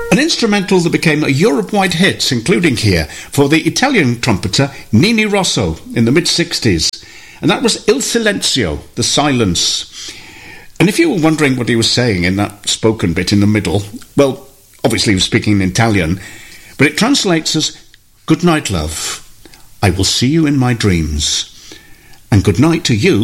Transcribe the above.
An instrumental that became a Europe-wide hit, including here, for the Italian trumpeter Nini Rosso in the mid-60s. And that was Il Silenzio, the silence. And if you were wondering what he was saying in that spoken bit in the middle, well, obviously he was speaking in Italian, but it translates as, "Good night, love. I will see you in my dreams." And good night to you